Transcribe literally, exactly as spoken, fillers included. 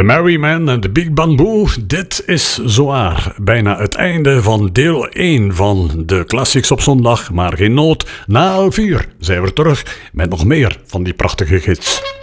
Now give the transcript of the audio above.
The Merry Man and the Big Bamboo, dit is zowaar bijna het einde van deel één van de Classics op zondag, maar geen nood. Na half vier zijn we terug met nog meer van die prachtige gids.